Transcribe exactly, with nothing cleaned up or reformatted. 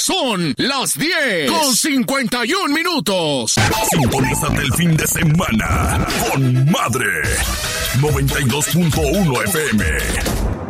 Son las diez con cincuenta y un minutos. Sintonízate el fin de semana con Madre noventa y dos punto uno F M.